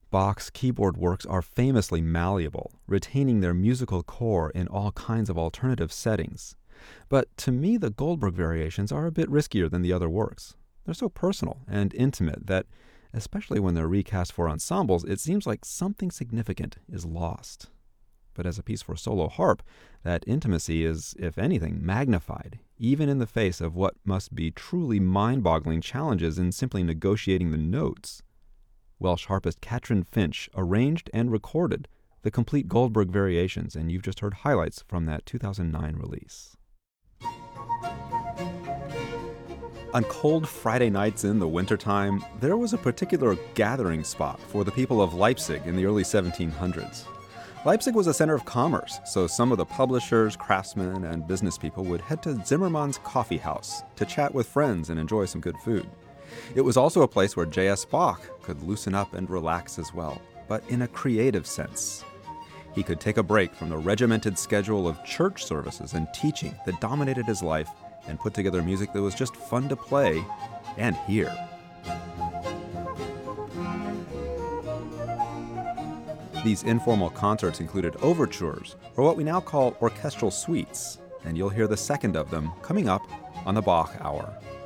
Bach's keyboard works are famously malleable, retaining their musical core in all kinds of alternative settings. But to me, the Goldberg variations are a bit riskier than the other works. They're so personal and intimate that, especially when they're recast for ensembles, it seems like something significant is lost. But as a piece for solo harp, that intimacy is, if anything, magnified, even in the face of what must be truly mind-boggling challenges in simply negotiating the notes. Welsh harpist Katrin Finch arranged and recorded the complete Goldberg variations, and you've just heard highlights from that 2009 release. On cold Friday nights in the wintertime, there was a particular gathering spot for the people of Leipzig in the early 1700s. Leipzig was a center of commerce, so some of the publishers, craftsmen, and business people would head to Zimmermann's Coffee House to chat with friends and enjoy some good food. It was also a place where J.S. Bach could loosen up and relax as well, but in a creative sense. He could take a break from the regimented schedule of church services and teaching that dominated his life and put together music that was just fun to play and hear. These informal concerts included overtures, or what we now call orchestral suites, and you'll hear the second of them coming up on the Bach Hour.